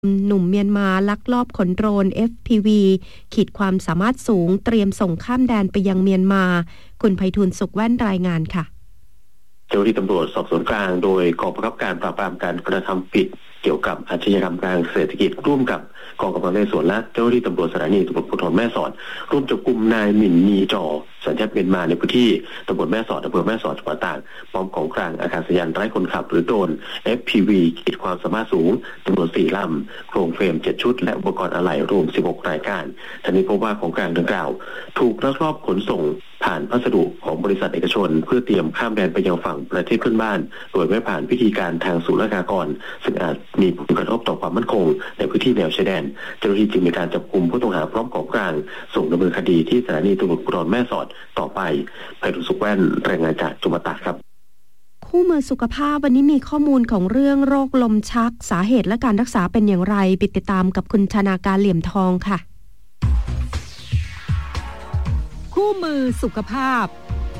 หนุ่มเมียนมาลักลอบขนโดรน FPV ขีดความสามารถสูงเตรียมส่งข้ามแดนไปยังเมียนมาคุณไพฑูรย์สุขแว่นรายงานค่ะเจ้าหน้าที่ตำรวจสอบสวนกลางโดยกองบังคับการปราบปรามการกระทำผิดเกี่ยวกับอาชญากรรมทางเศรษฐกิจร่วมกับกองกำลังนเรศวรและเจ้าหน้าที่ตำรวจสถานีตำรวจภูธรแม่สอดร่วมจับกุมนายหมิ่นนีจอสัญชาติเมียนมาในพื้นที่ตำบลแม่สอดอำเภอแม่สอดจังหวัดตากพร้อมของกลางอากาศยานไร้คนขับหรือโดรน FPV ขีดความสามารถสูงจำนวน4 ลำโครงเฟรม7 ชุดและอุปกรณ์อะไหล่รวม16 รายการทั้งนี้พบว่าของกลางดังกล่าวถูกลักลอบขนส่งผ่านพัสดุของบริษัทเอกชนเพื่อเตรียมข้ามแดนไปยังฝั่งประเทศเพื่อนบ้านโดยไม่ผ่านพิธีการทางศุลกากรซึ่งอาจมีผลกระทบต่อความมั่นคงในพื้นที่แนวชายแดนเจ้าหน้าที่จึงมีการจับกุมผู้ต้องหาพร้อมของกลางส่งดำเนินคดีที่สถานีตำรวจภูธรแม่สอดต่อไปไพฑูรย์สุขแว่นรายงานจากจังหวัดตากครับคู่มือสุขภาพวันนี้มีข้อมูลของเรื่องโรคลมชักสาเหตุและการรักษาเป็นอย่างไรติดตามกับคุณชนาการเหลี่ยมทองค่ะคู่มือสุขภาพ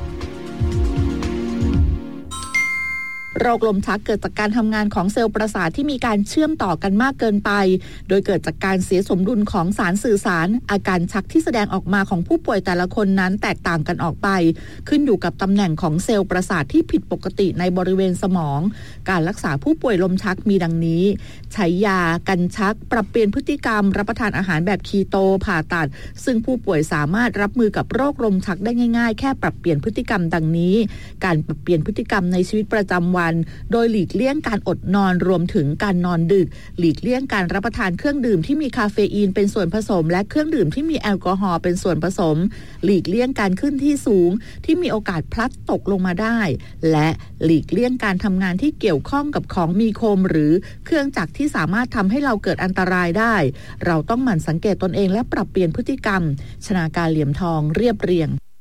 โรคลมชักเกิดจากการทำงานของเซลล์ประสาทที่มีการเชื่อมต่อกันมากเกินไปโดยเกิดจากการเสียสมดุลของสารสื่อสารอาการชักที่แสดงออกมาของผู้ป่วยแต่ละคนนั้นแตกต่างกันออกไปขึ้นอยู่กับตำแหน่งของเซลล์ประสาทที่ผิดปกติในบริเวณสมองการรักษาผู้ป่วยลมชักมีดังนี้ใช้ยากันชักปรับเปลี่ยนพฤติกรรมรับประทานอาหารแบบคีโตผ่าตัดซึ่งผู้ป่วยสามารถรับมือกับโรคลมชักได้ง่ายๆแค่ปรับเปลี่ยนพฤติกรรมดังนี้การปรับเปลี่ยนพฤติกรรมในชีวิตประจำวันโดยหลีกเลี่ยงการอดนอนรวมถึงการนอนดึกหลีกเลี่ยงการรับประทานเครื่องดื่มที่มีคาเฟอีนเป็นส่วนผสมและเครื่องดื่มที่มีแอลกอฮอล์เป็นส่วนผสมหลีกเลี่ยงการขึ้นที่สูงที่มีโอกาสพลัดตกลงมาได้และหลีกเลี่ยงการทำงานที่เกี่ยวข้องกับของมีคมหรือเครื่องจักรที่สามารถทำให้เราเกิดอันตรายได้เราต้องหมั่นสังเกตตนเองและปรับเปลี่ยนพฤติกรรมชนาการเหลี่ยมทองเรียบเรียง